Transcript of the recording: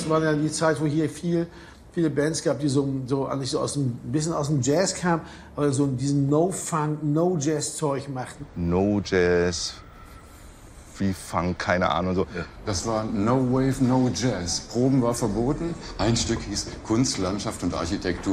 war ja die Zeit, wo hier viele Bands gab, die eigentlich so ein bisschen aus dem Jazz kamen, aber so diesen No-Funk, No-Jazz-Zeug machten. No-Jazz, wie Funk, keine Ahnung. So. Ja. Das war No Wave, No Jazz. Proben war verboten. Ein Stück hieß Kunst, Landschaft und Architektur.